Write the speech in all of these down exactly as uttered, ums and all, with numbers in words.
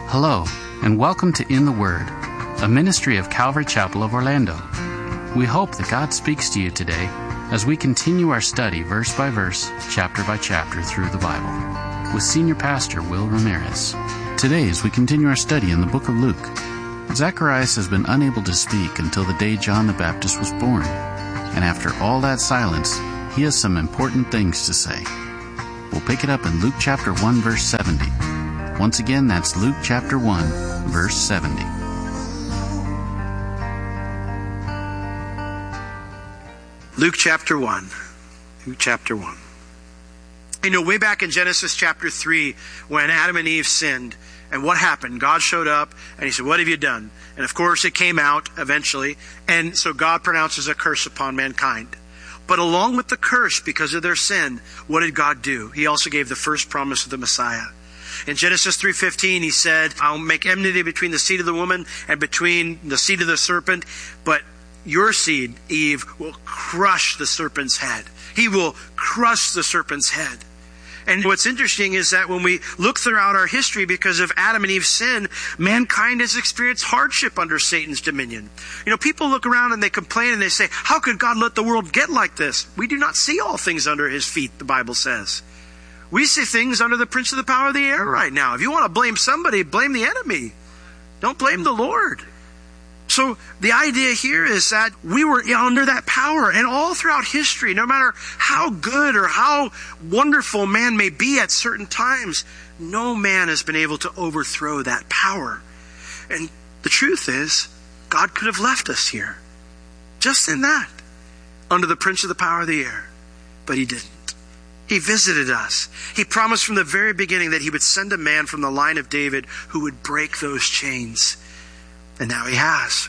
Hello, and welcome to In the Word, a ministry of Calvary Chapel of Orlando. We hope that God speaks to you today as we continue our study verse by verse, chapter by chapter through the Bible, with Senior Pastor Will Ramirez. Today, as we continue our study in the book of Luke, Zacharias has been unable to speak until the day John the Baptist was born, and after all that silence, he has some important things to say. We'll pick it up in Luke chapter one, verse seventy. Once again, that's Luke chapter one, verse seventy. Luke chapter one. Luke chapter one. You know, way back in Genesis chapter three, when Adam and Eve sinned, and what happened? God showed up, and he said, "What have you done?" And of course, it came out eventually, and so God pronounces a curse upon mankind. But along with the curse, because of their sin, what did God do? He also gave the first promise of the Messiah. In Genesis three fifteen, he said, "I'll make enmity between the seed of the woman and between the seed of the serpent, but your seed, Eve, will crush the serpent's head." He will crush the serpent's head. And what's interesting is that when we look throughout our history, because of Adam and Eve's sin, mankind has experienced hardship under Satan's dominion. You know, people look around and they complain and they say, "How could God let the world get like this?" We do not see all things under his feet, the Bible says. We see things under the prince of the power of the air right now. If you want to blame somebody, blame the enemy. Don't blame the Lord. So the idea here is that we were under that power, and all throughout history, no matter how good or how wonderful man may be at certain times, no man has been able to overthrow that power. And the truth is, God could have left us here, just in that, under the prince of the power of the air, but he didn't. He visited us. He promised from the very beginning that he would send a man from the line of David who would break those chains. And now he has.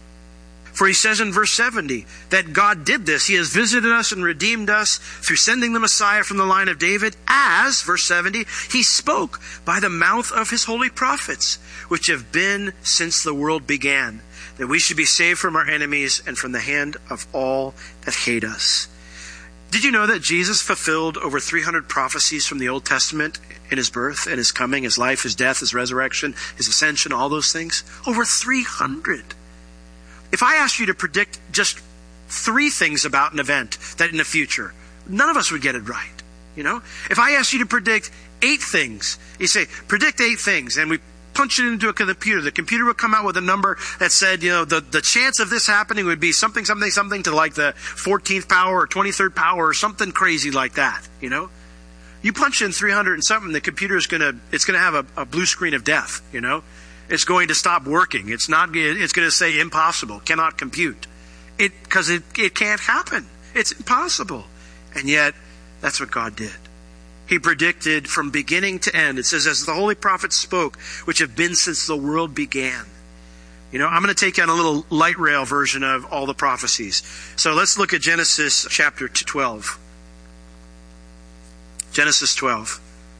For he says in verse seventy that God did this. He has visited us and redeemed us through sending the Messiah from the line of David, as, verse seventy, he spoke by the mouth of his holy prophets, which have been since the world began, that we should be saved from our enemies and from the hand of all that hate us. Did you know that Jesus fulfilled over three hundred prophecies from the Old Testament in his birth and his coming, his life, his death, his resurrection, his ascension, all those things? Over three hundred. If I asked you to predict just three things about an event that in the future, none of us would get it right. You know, if I asked you to predict eight things, you say, predict eight things, and we punch it into a computer. The computer would come out with a number that said, you know, the, the chance of this happening would be something, something, something to like the fourteenth power or twenty-third power or something crazy like that, you know? You punch in three hundred and something, the computer is going to, it's going to have a, a blue screen of death, you know? It's going to stop working. It's not, it's going to say impossible, cannot compute. It, because it, it can't happen. It's impossible. And yet, that's what God did. He predicted from beginning to end. It says, as the holy prophets spoke, which have been since the world began. You know, I'm going to take on a little light rail version of all the prophecies. So let's look at Genesis chapter twelve. Genesis twelve.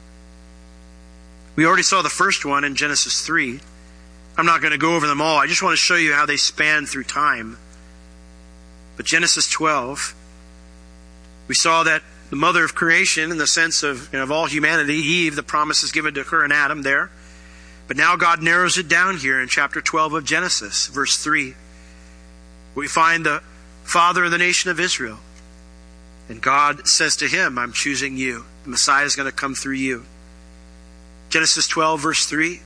We already saw the first one in Genesis three. I'm not going to go over them all. I just want to show you how they span through time. But Genesis twelve, we saw that the mother of creation, in the sense of, you know, of all humanity, Eve, the promise is given to her and Adam there. But now God narrows it down here in chapter twelve of Genesis, verse three. We find the father of the nation of Israel. And God says to him, I'm choosing you. The Messiah is going to come through you. Genesis twelve, verse three.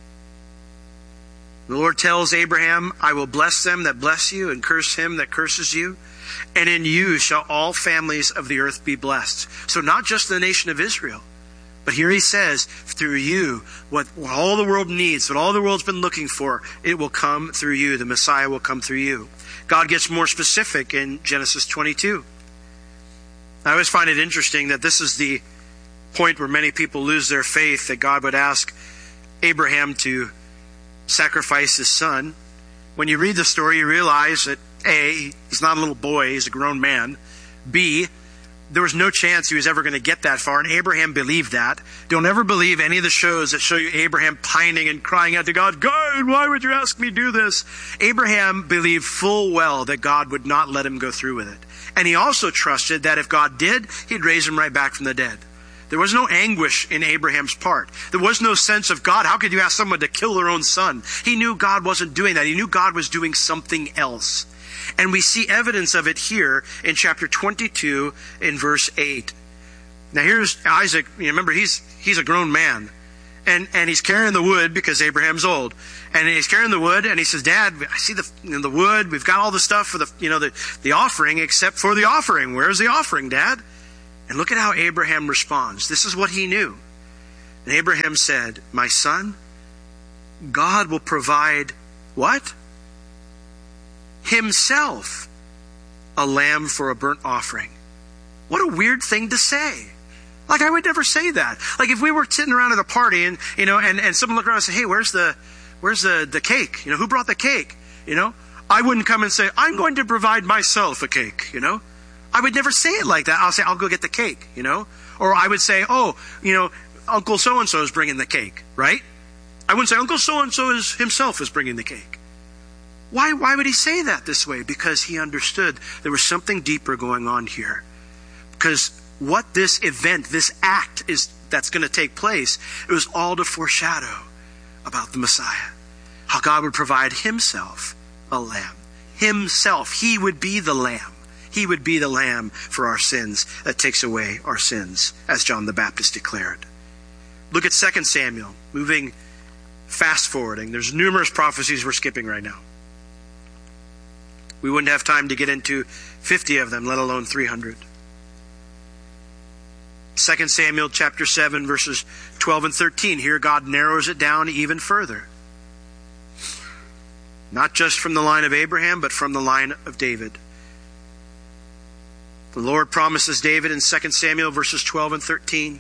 The Lord tells Abraham, I will bless them that bless you and curse him that curses you. And in you shall all families of the earth be blessed. So not just the nation of Israel, but here he says, through you, what, what all the world needs, what all the world's been looking for, it will come through you. The Messiah will come through you. God gets more specific in Genesis twenty-two. I always find it interesting that this is the point where many people lose their faith, that God would ask Abraham to sacrifice his son. When you read the story, you realize that A, he's not a little boy, he's a grown man. B, there was no chance he was ever going to get that far, and Abraham believed that. Don't ever believe any of the shows that show you Abraham pining and crying out to God, God, why would you ask me to do this? Abraham believed full well that God would not let him go through with it. And he also trusted that if God did, he'd raise him right back from the dead. There was no anguish in Abraham's part. There was no sense of, God, how could you ask someone to kill their own son? He knew God wasn't doing that. He knew God was doing something else. And we see evidence of it here in chapter twenty-two in verse eight. Now here's Isaac. You remember, he's he's a grown man. And and he's carrying the wood because Abraham's old. And he's carrying the wood, and he says, Dad, I see the you know, the wood. We've got all the stuff for the you know the, the offering, except for the offering. Where's the offering, Dad? And look at how Abraham responds. This is what he knew. And Abraham said, my son, God will provide what? Himself a lamb for a burnt offering. What a weird thing to say. Like, I would never say that. Like, if we were sitting around at a party and, you know, and, and someone looked around and said, hey, where's the, where's the, the cake? You know, who brought the cake? You know, I wouldn't come and say, I'm going to provide myself a cake, you know. I would never say it like that. I'll say, I'll go get the cake, you know. Or I would say, oh, you know, Uncle so-and-so is bringing the cake, right? I wouldn't say, Uncle so-and-so is himself is bringing the cake. Why, why would he say that this way? Because he understood there was something deeper going on here. Because what this event, this act is that's going to take place, it was all to foreshadow about the Messiah. How God would provide himself a lamb. Himself. He would be the lamb. He would be the lamb for our sins that takes away our sins, as John the Baptist declared. Look at Second Samuel, moving fast forwarding. There's numerous prophecies we're skipping right now. We wouldn't have time to get into fifty of them, let alone three hundred. Second Samuel chapter seven, verses twelve and thirteen. Here God narrows it down even further. Not just from the line of Abraham, but from the line of David. The Lord promises David in Second Samuel verses twelve and thirteen.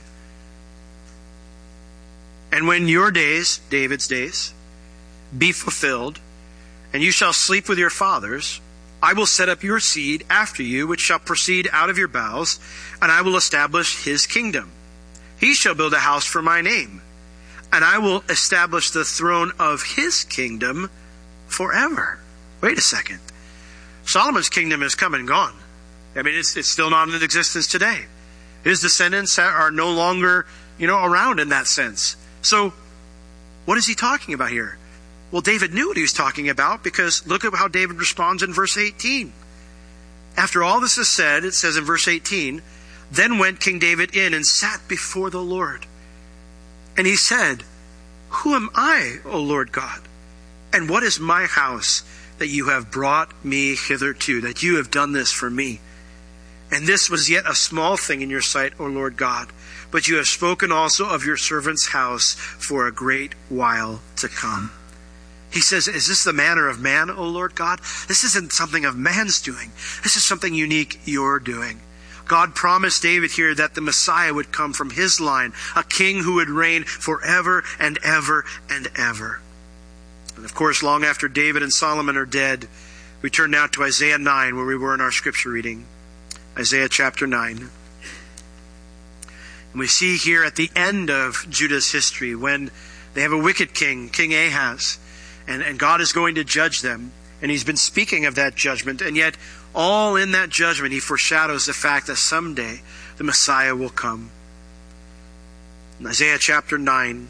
And when your days, David's days, be fulfilled, and you shall sleep with your fathers, I will set up your seed after you, which shall proceed out of your bowels, and I will establish his kingdom. He shall build a house for my name, and I will establish the throne of his kingdom forever. Wait a second. Solomon's kingdom is come and gone. I mean, it's, it's still not in existence today. His descendants are no longer, you know, around in that sense. So, what is he talking about here? Well, David knew what he was talking about, because look at how David responds in verse eighteen. After all this is said, it says in verse eighteen, then went King David in and sat before the Lord. And he said, who am I, O Lord God? And what is my house that you have brought me hitherto, that you have done this for me? And this was yet a small thing in your sight, O Lord God. But you have spoken also of your servant's house for a great while to come. He says, is this the manner of man, O Lord God? This isn't something of man's doing. This is something unique you're doing. God promised David here that the Messiah would come from his line, a king who would reign forever and ever and ever. And of course, long after David and Solomon are dead, we turn now to Isaiah nine, where we were in our scripture reading. Isaiah chapter nine. And we see here at the end of Judah's history, when they have a wicked king, King Ahaz, and, and God is going to judge them. And he's been speaking of that judgment. And yet, all in that judgment, he foreshadows the fact that someday the Messiah will come. In Isaiah chapter nine,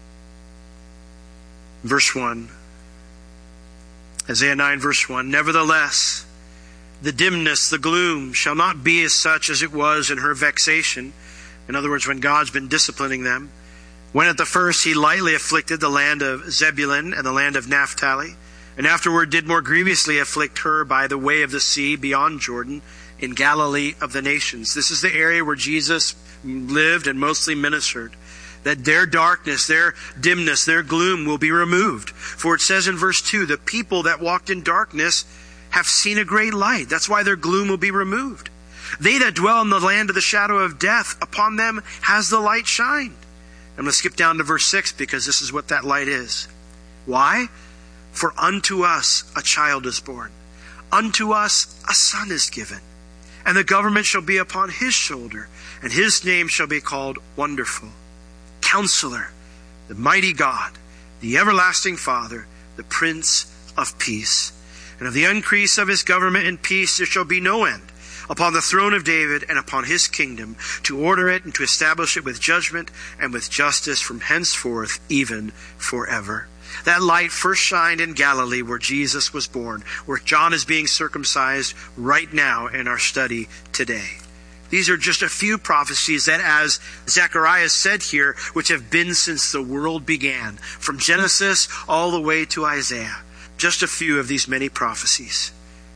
verse one. Isaiah nine, verse one. Nevertheless, the dimness, the gloom, shall not be as such as it was in her vexation. In other words, when God's been disciplining them. When at the first he lightly afflicted the land of Zebulun and the land of Naphtali, and afterward did more grievously afflict her by the way of the sea beyond Jordan, in Galilee of the nations. This is the area where Jesus lived and mostly ministered. That their darkness, their dimness, their gloom will be removed. For it says in verse two, the people that walked in darkness have seen a great light. That's why their gloom will be removed. They that dwell in the land of the shadow of death, upon them has the light shined. I'm going to skip down to verse six, because this is what that light is. Why? For unto us a child is born. Unto us a son is given. And the government shall be upon his shoulder. And his name shall be called Wonderful, Counselor, the Mighty God, the Everlasting Father, the Prince of Peace. And of the increase of his government and peace there shall be no end, upon the throne of David and upon his kingdom, to order it and to establish it with judgment and with justice from henceforth, even forever. That light first shined in Galilee where Jesus was born, where John is being circumcised right now in our study today. These are just a few prophecies that, as Zechariah said here, which have been since the world began, from Genesis all the way to Isaiah. Just a few of these many prophecies.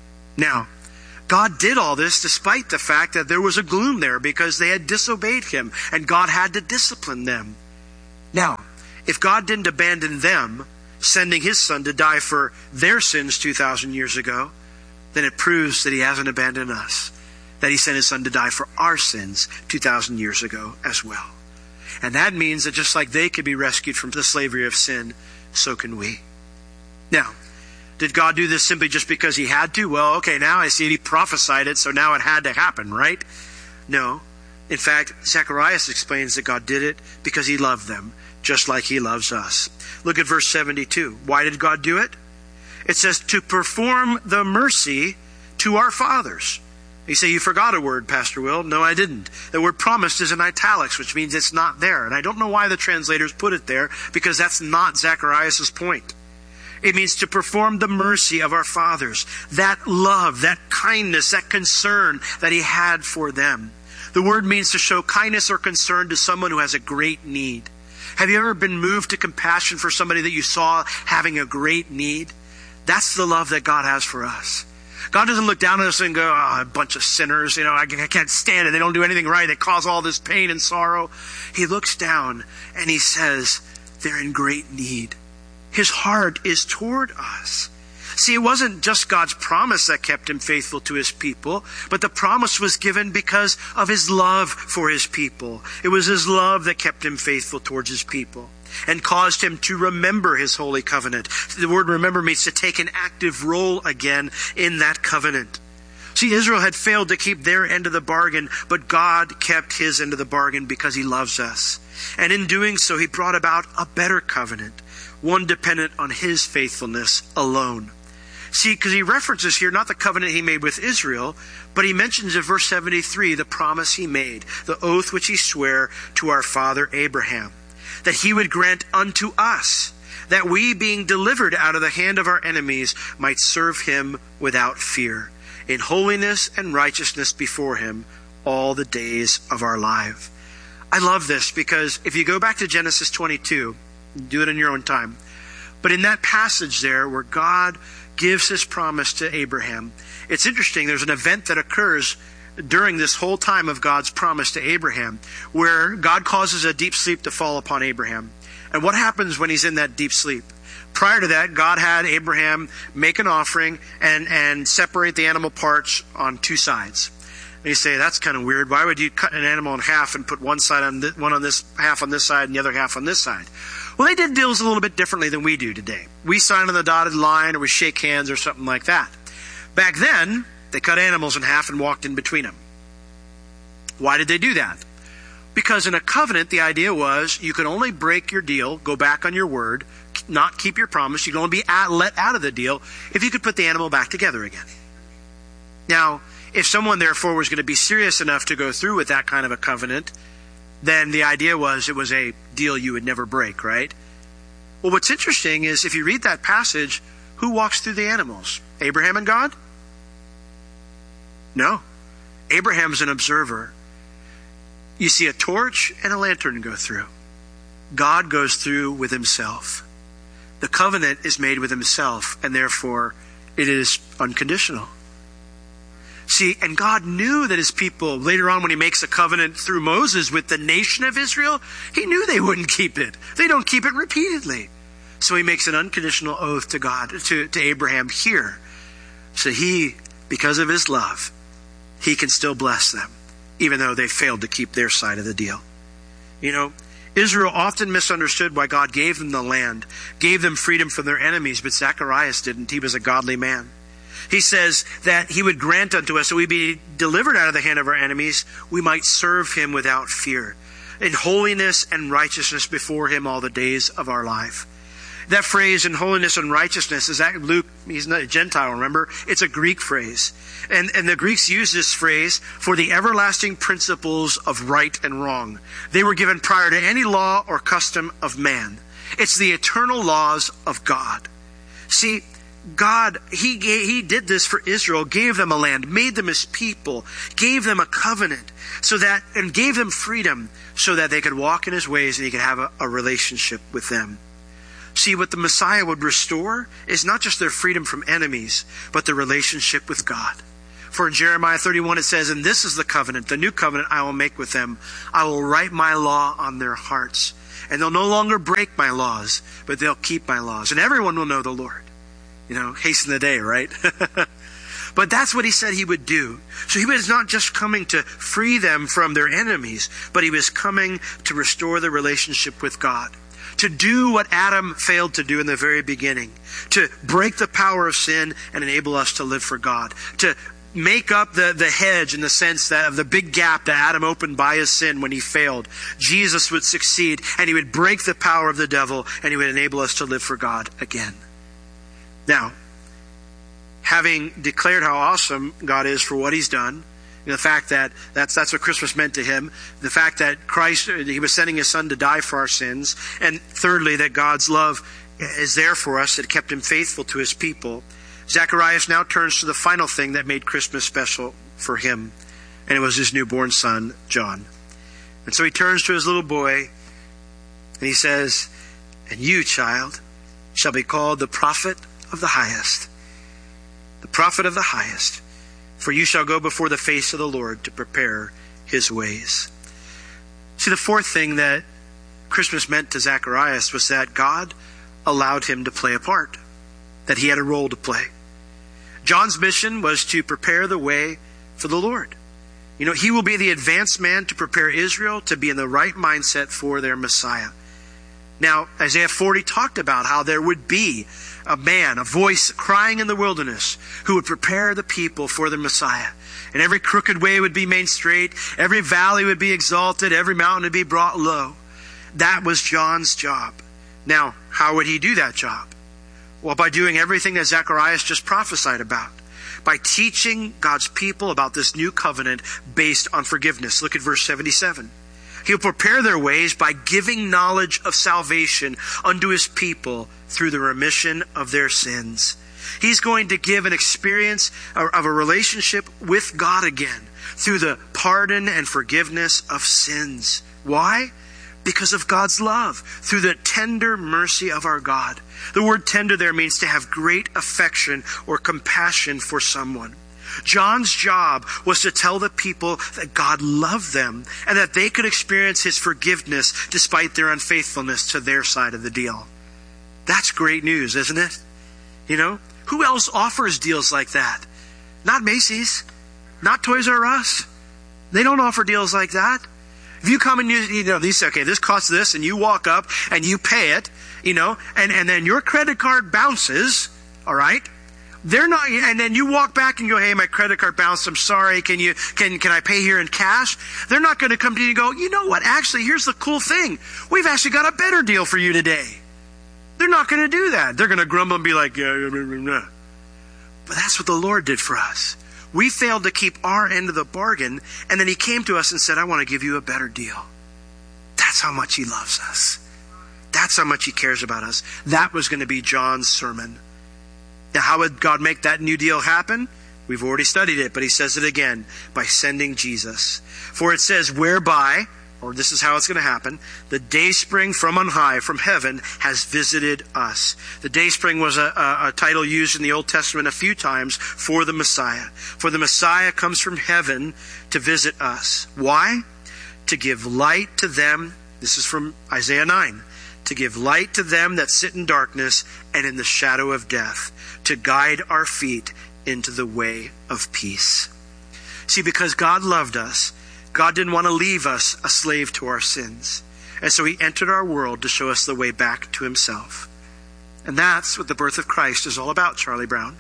Now, God did all this despite the fact that there was a gloom there because they had disobeyed him and God had to discipline them. Now, if God didn't abandon them, sending his son to die for their sins two thousand years ago, then it proves that he hasn't abandoned us. That he sent his son to die for our sins two thousand years ago as well. And that means that just like they could be rescued from the slavery of sin, so can we. Now, did God do this simply just because he had to? Well, okay, now I see it. He prophesied it, so now it had to happen, right? No. In fact, Zacharias explains that God did it because he loved them, just like he loves us. Look at verse seventy-two. Why did God do it? It says, to perform the mercy to our fathers. You say, you forgot a word, Pastor Will. No, I didn't. The word promised is in italics, which means it's not there. And I don't know why the translators put it there, because that's not Zacharias' point. It means to perform the mercy of our fathers. That love, that kindness, that concern that he had for them. The word means to show kindness or concern to someone who has a great need. Have you ever been moved to compassion for somebody that you saw having a great need? That's the love that God has for us. God doesn't look down on us and go, oh, a bunch of sinners, you know, I, I can't stand it. They don't do anything right. They cause all this pain and sorrow. He looks down and he says, they're in great need. His heart is toward us. See, it wasn't just God's promise that kept him faithful to his people, but the promise was given because of his love for his people. It was his love that kept him faithful towards his people and caused him to remember his holy covenant. The word remember means to take an active role again in that covenant. See, Israel had failed to keep their end of the bargain, but God kept his end of the bargain because he loves us. And in doing so, he brought about a better covenant, one dependent on his faithfulness alone. See, because he references here not the covenant he made with Israel, but he mentions in verse seventy-three the promise he made, the oath which he sware to our father Abraham, that he would grant unto us, that we, being delivered out of the hand of our enemies, might serve him without fear, in holiness and righteousness before him all the days of our life. I love this because if you go back to Genesis twenty-two, do it in your own time, but in that passage there where God gives his promise to Abraham, it's interesting, there's an event that occurs during this whole time of God's promise to Abraham, where God causes a deep sleep to fall upon Abraham. And what happens when he's in that deep sleep? Prior to that, God had Abraham make an offering and, and separate the animal parts on two sides. And you say, that's kind of weird. Why would you cut an animal in half and put one side on this, one on this half on this side and the other half on this side? Well, they did deals a little bit differently than we do today. We sign on the dotted line or we shake hands or something like that. Back then, they cut animals in half and walked in between them. Why did they do that? Because in a covenant, the idea was you could only break your deal, go back on your word, not keep your promise. You could only be at, let out of the deal if you could put the animal back together again. Now, if someone therefore was going to be serious enough to go through with that kind of a covenant, then the idea was it was a deal you would never break, right? Well, what's interesting is if you read that passage, who walks through the animals? Abraham and God? No. Abraham's an observer. You see a torch and a lantern go through. God goes through with himself. The covenant is made with himself, and therefore it is unconditional. See, and God knew that his people, later on when he makes a covenant through Moses with the nation of Israel, he knew they wouldn't keep it. They don't keep it repeatedly. So he makes an unconditional oath to God, to, to Abraham here. So he, because of his love, he can still bless them, even though they failed to keep their side of the deal. You know, Israel often misunderstood why God gave them the land, gave them freedom from their enemies, but Zacharias didn't. He was a godly man. He says that he would grant unto us, so we be delivered out of the hand of our enemies, we might serve him without fear, in holiness and righteousness before him all the days of our life. That phrase in holiness and righteousness is that Luke, he's not a Gentile, remember? It's a Greek phrase. And, and the Greeks use this phrase for the everlasting principles of right and wrong. They were given prior to any law or custom of man. It's the eternal laws of God. See, God, he gave, he did this for Israel, gave them a land, made them his people, gave them a covenant, so that, and gave them freedom so that they could walk in his ways and he could have a, a relationship with them. See, what the Messiah would restore is not just their freedom from enemies, but their relationship with God. For in Jeremiah thirty-one it says, "And this is the covenant, the new covenant I will make with them. I will write my law on their hearts. And they'll no longer break my laws, but they'll keep my laws. And everyone will know the Lord." You know, hasten the day, right? But that's what he said he would do. So he was not just coming to free them from their enemies, but he was coming to restore the relationship with God. To do what Adam failed to do in the very beginning. To break the power of sin and enable us to live for God. To make up the, the hedge in the sense that of the big gap that Adam opened by his sin when he failed. Jesus would succeed and he would break the power of the devil and he would enable us to live for God again. Now, having declared how awesome God is for what he's done, the fact that that's, that's what Christmas meant to him, the fact that Christ, he was sending his son to die for our sins, and thirdly, that God's love is there for us, that kept him faithful to his people, Zacharias now turns to the final thing that made Christmas special for him, and it was his newborn son, John. And so he turns to his little boy, and he says, "And you, child, shall be called the prophet of the highest. The prophet of the highest. For you shall go before the face of the Lord to prepare his ways." See, the fourth thing that Christmas meant to Zacharias was that God allowed him to play a part, that he had a role to play. John's mission was to prepare the way for the Lord. You know, he will be the advanced man to prepare Israel to be in the right mindset for their Messiah. Now, Isaiah forty talked about how there would be a man, a voice crying in the wilderness who would prepare the people for the Messiah. And every crooked way would be made straight. Every valley would be exalted. Every mountain would be brought low. That was John's job. Now, how would he do that job? Well, by doing everything that Zacharias just prophesied about. By teaching God's people about this new covenant based on forgiveness. Look at verse seventy-seven. He'll prepare their ways by giving knowledge of salvation unto his people through the remission of their sins. He's going to give an experience of a relationship with God again through the pardon and forgiveness of sins. Why? Because of God's love, through the tender mercy of our God. The word tender there means to have great affection or compassion for someone. John's job was to tell the people that God loved them and that they could experience his forgiveness despite their unfaithfulness to their side of the deal. That's great news, isn't it? You know, who else offers deals like that? Not Macy's, not Toys R Us. They don't offer deals like that. If you come and you, you know, these, okay, this costs this, and you walk up and you pay it, you know, and, and then your credit card bounces, all right? They're not, and then you walk back and go, "Hey, my credit card bounced. I'm sorry. Can you, can, can I pay here in cash?" They're not going to come to you and go, "You know what? Actually, here's the cool thing. We've actually got a better deal for you today." They're not going to do that. They're going to grumble and be like, "Yeah, yeah, yeah, yeah." But that's what the Lord did for us. We failed to keep our end of the bargain, and then he came to us and said, "I want to give you a better deal." That's how much he loves us. That's how much he cares about us. That was going to be John's sermon. Now, how would God make that new deal happen? We've already studied it, but he says it again, by sending Jesus. For it says, "Whereby," or this is how it's going to happen, "the dayspring from on high, from heaven, has visited us." The dayspring was a, a, a title used in the Old Testament a few times for the Messiah. For the Messiah comes from heaven to visit us. Why? To give light to them. This is from Isaiah nine. To give light to them that sit in darkness and in the shadow of death. To guide our feet into the way of peace. See, because God loved us, God didn't want to leave us a slave to our sins. And so he entered our world to show us the way back to himself. And that's what the birth of Christ is all about, Charlie Brown.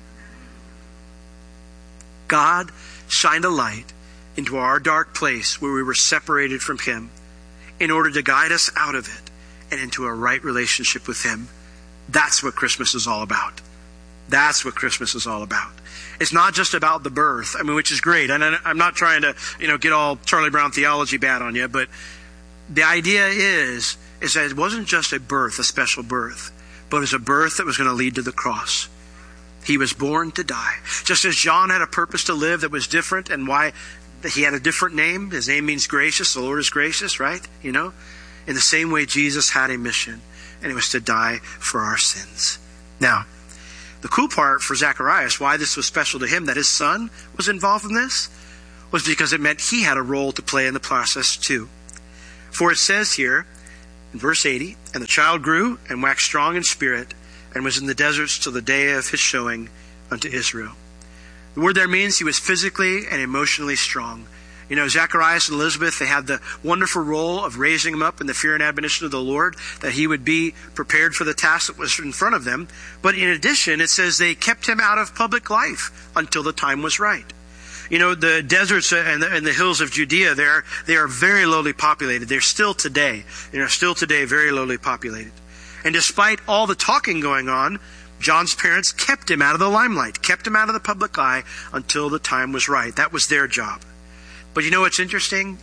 God shined a light into our dark place where we were separated from him in order to guide us out of it and into a right relationship with him That's what Christmas is all about. That's what Christmas is all about. It's not just about the birth, I mean, which is great. And I'm not trying to, you know, get all Charlie Brown theology bad on you, but the idea is, is that it wasn't just a birth, a special birth, but it was a birth that was going to lead to the cross. He was born to die. Just as John had a purpose to live that was different, and why he had a different name. His name means gracious. The Lord is gracious, right? You know? In the same way, Jesus had a mission, and it was to die for our sins. Now, the cool part for Zacharias, why this was special to him, that his son was involved in this, was because it meant he had a role to play in the process too. For it says here, in verse eighty, and the child grew and waxed strong in spirit, and was in the deserts till the day of his showing unto Israel. The word there means he was physically and emotionally strong. You know, Zacharias and Elizabeth, they had the wonderful role of raising him up in the fear and admonition of the Lord, that he would be prepared for the task that was in front of them. But in addition, it says they kept him out of public life until the time was right. You know, the deserts and the, and the hills of Judea, they're, they are very lowly populated. They're still today, they are still today very lowly populated. And despite all the talking going on, John's parents kept him out of the limelight, kept him out of the public eye until the time was right. That was their job. But you know what's interesting?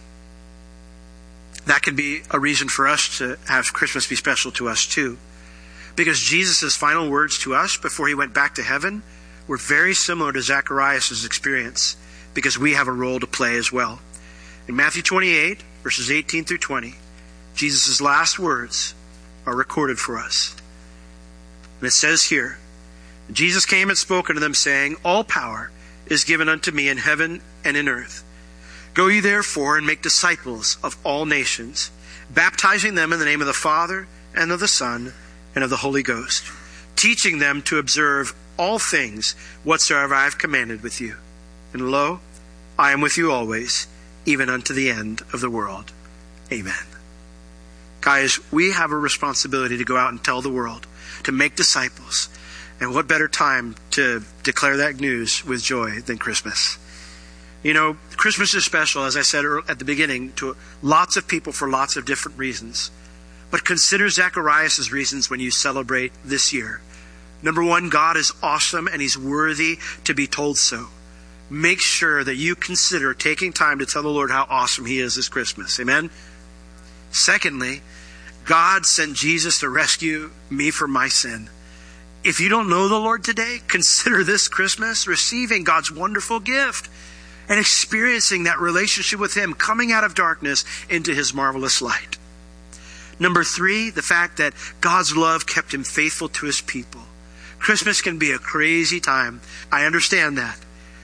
That could be a reason for us to have Christmas be special to us too. Because Jesus' final words to us before he went back to heaven were very similar to Zacharias' experience, because we have a role to play as well. In Matthew twenty-eight, verses eighteen through twenty, Jesus' last words are recorded for us. And it says here, Jesus came and spoke unto them, saying, all power is given unto me in heaven and in earth. Go ye therefore and make disciples of all nations, baptizing them in the name of the Father and of the Son and of the Holy Ghost, teaching them to observe all things whatsoever I have commanded with you. And lo, I am with you always, even unto the end of the world. Amen. Guys, we have a responsibility to go out and tell the world, to make disciples. And what better time to declare that news with joy than Christmas? You know, Christmas is special, as I said at the beginning, to lots of people for lots of different reasons. But consider Zacharias' reasons when you celebrate this year. Number one, God is awesome and he's worthy to be told so. Make sure that you consider taking time to tell the Lord how awesome he is this Christmas. Amen? Secondly, God sent Jesus to rescue me from my sin. If you don't know the Lord today, consider this Christmas receiving God's wonderful gift and experiencing that relationship with him, coming out of darkness into his marvelous light. Number three, the fact that God's love kept him faithful to his people. Christmas can be a crazy time. I understand that.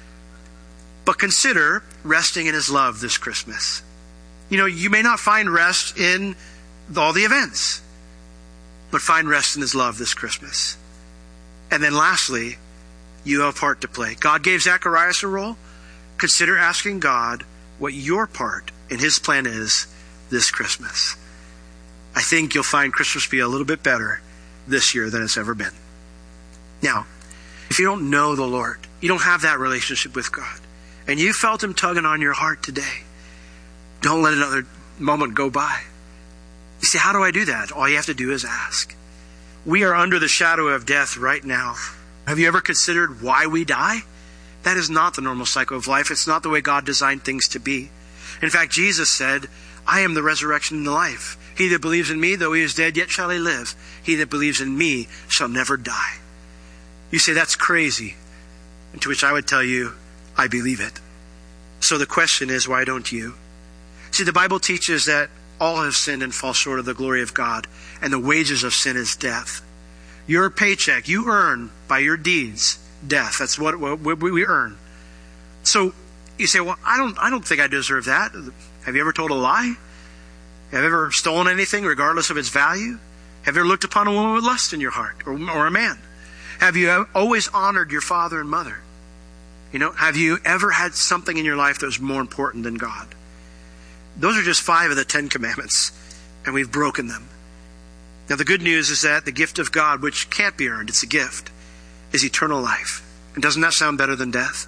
But consider resting in his love this Christmas. You know, you may not find rest in all the events, but find rest in his love this Christmas. And then lastly, you have a part to play. God gave Zacharias a role. Consider asking God what your part in his plan is this Christmas. I think you'll find Christmas be a little bit better this year than it's ever been. Now, if you don't know the Lord, you don't have that relationship with God, and you felt him tugging on your heart today, don't let another moment go by. You say, how do I do that? All you have to do is ask. We are under the shadow of death right now. Have you ever considered why we die? That is not the normal cycle of life. It's not the way God designed things to be. In fact, Jesus said, I am the resurrection and the life. He that believes in me, though he is dead, yet shall he live. He that believes in me shall never die. You say, that's crazy. And to which I would tell you, I believe it. So the question is, why don't you? See, the Bible teaches that all have sinned and fall short of the glory of God, and the wages of sin is death. Your paycheck, you earn by your deeds, death. That's what, what we earn. So you say, well, I don't, I don't think I deserve that. Have you ever told a lie? Have you ever stolen anything regardless of its value? Have you ever looked upon a woman with lust in your heart, or, or a man? Have you always honored your father and mother? You know, have you ever had something in your life that was more important than God? Those are just five of the Ten Commandments, and we've broken them. Now, the good news is that the gift of God, which can't be earned, it's a gift, is eternal life. And doesn't that sound better than death?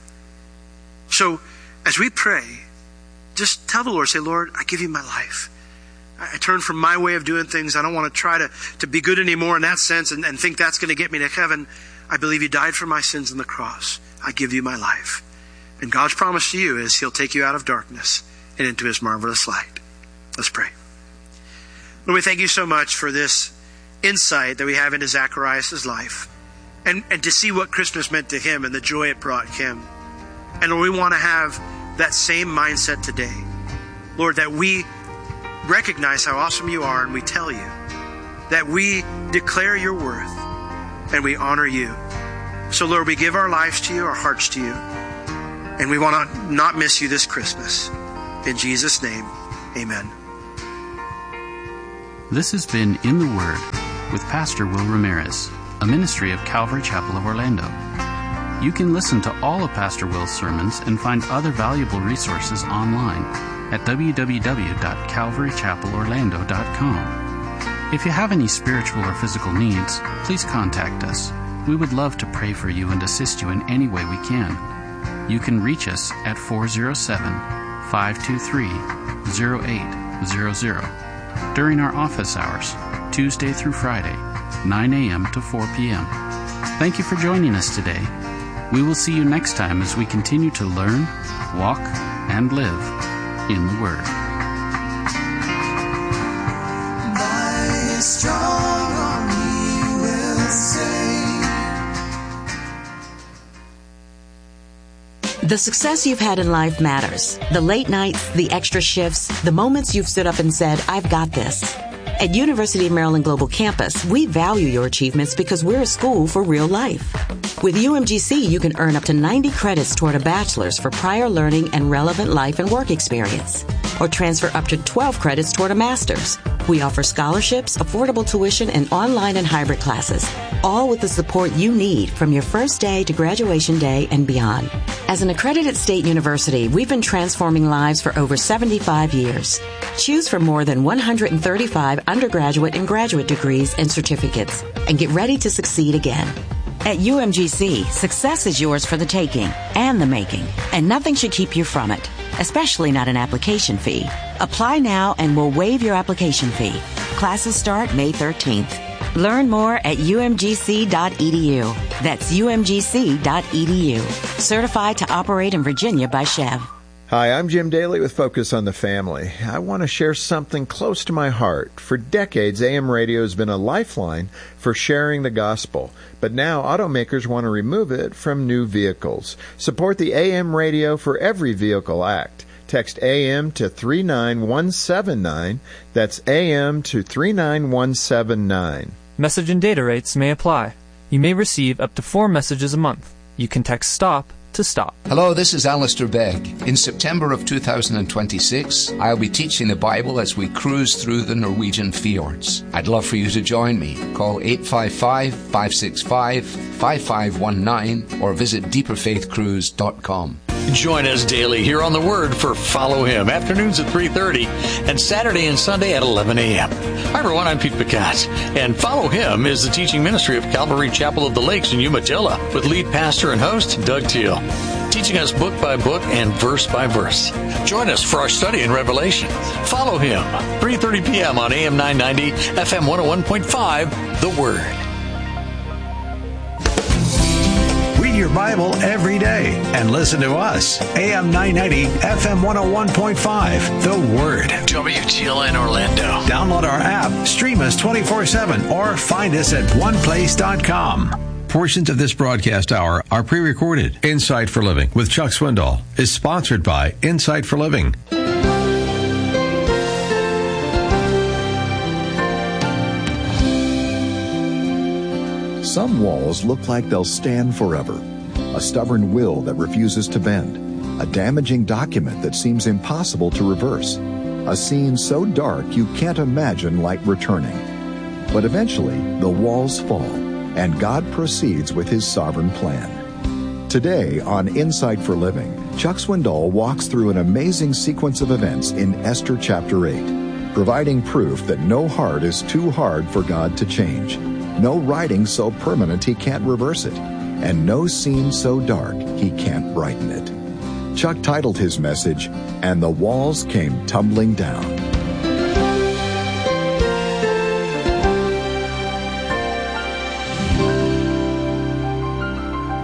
So, as we pray, just tell the Lord, say, Lord, I give you my life. I turn from my way of doing things. I don't want to try to, to be good anymore in that sense and, and think that's going to get me to heaven. I believe you died for my sins on the cross. I give you my life. And God's promise to you is he'll take you out of darkness and into his marvelous light. Let's pray. Lord, we thank you so much for this insight that we have into Zacharias' life. And, and to see what Christmas meant to him and the joy it brought him. And Lord, we want to have that same mindset today. Lord, that we recognize how awesome you are and we tell you. That we declare your worth and we honor you. So Lord, we give our lives to you, our hearts to you. And we want to not miss you this Christmas. In Jesus' name, amen. This has been In the Word with Pastor Will Ramirez, a ministry of Calvary Chapel of Orlando. You can listen to all of Pastor Will's sermons and find other valuable resources online at w w w dot calvary chapel orlando dot com. If you have any spiritual or physical needs, please contact us. We would love to pray for you and assist you in any way we can. You can reach us at four oh seven, five two three, oh eight hundred during our office hours, Tuesday through Friday, nine a.m. to four p.m. Thank you for joining us today. We will see you next time as we continue to learn, walk, and live in the Word. Thy strong arm he will save. The success you've had in life matters. The late nights, the extra shifts, the moments you've stood up and said, I've got this. At University of Maryland Global Campus, we value your achievements because we're a school for real life. With U M G C, you can earn up to ninety credits toward a bachelor's for prior learning and relevant life and work experience, or transfer up to twelve credits toward a master's. We offer scholarships, affordable tuition, and online and hybrid classes, all with the support you need from your first day to graduation day and beyond. As an accredited state university, we've been transforming lives for over seventy-five years. Choose from more than one hundred thirty-five undergraduate and graduate degrees and certificates, and get ready to succeed again. At U M G C, success is yours for the taking and the making, and nothing should keep you from it, especially not an application fee. Apply now and we'll waive your application fee. Classes start May thirteenth. Learn more at u m g c dot e d u. That's u m g c dot e d u. Certified to operate in Virginia by Chev. Hi, I'm Jim Daly with Focus on the Family. I want to share something close to my heart. For decades, A M radio has been a lifeline for sharing the gospel. But now automakers want to remove it from new vehicles. Support the A M Radio for Every Vehicle Act. Text A M to three nine one seven nine. That's A M to three nine one seven nine. Message and data rates may apply. You may receive up to four messages a month. You can text STOP to stop. Hello, this is Alistair Begg. In September of two thousand twenty-six, I'll be teaching the Bible as we cruise through the Norwegian fjords. I'd love for you to join me. Call eight five five, five six five, five five one nine or visit deeper faith cruise dot com. Join us daily here on The Word for Follow Him, afternoons at three thirty and Saturday and Sunday at eleven a.m. Hi, everyone. I'm Pete Picatt, and Follow Him is the teaching ministry of Calvary Chapel of the Lakes in Umatilla with lead pastor and host Doug Teal, teaching us book by book and verse by verse. Join us for our study in Revelation. Follow Him, three thirty p.m. on A M nine ninety, F M one oh one point five, The Word. Read your Bible every day and listen to us. A M nine ninety, F M one oh one point five, The Word. W T L N Orlando. Download our app, stream us twenty-four seven, or find us at one place dot com. Portions of this broadcast hour are pre-recorded. Insight for Living with Chuck Swindoll is sponsored by Insight for Living. Some walls look like they'll stand forever. A stubborn will that refuses to bend. A damaging document that seems impossible to reverse. A scene so dark you can't imagine light returning. But eventually, the walls fall, and God proceeds with His sovereign plan. Today on Insight for Living, Chuck Swindoll walks through an amazing sequence of events in Esther chapter eight, providing proof that no heart is too hard for God to change. No writing so permanent He can't reverse it, and no scene so dark He can't brighten it. Chuck titled his message, "And the Walls Came Tumbling Down."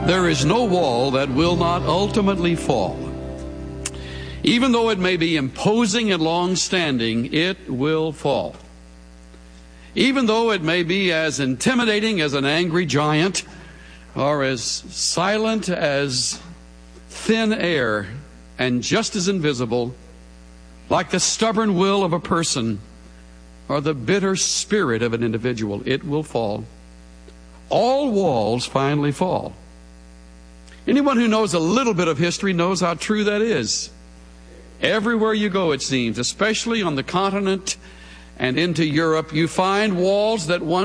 there is no wall that will not ultimately fall. Even though it may be imposing and long-standing, it will fall. Even though it may be as intimidating as an angry giant, or as silent as thin air, and just as invisible, like the stubborn will of a person or the bitter spirit of an individual, it will fall. All walls finally fall. Anyone who knows a little bit of history knows how true that is. Everywhere you go, it seems, especially on the continent and into Europe, you find walls that once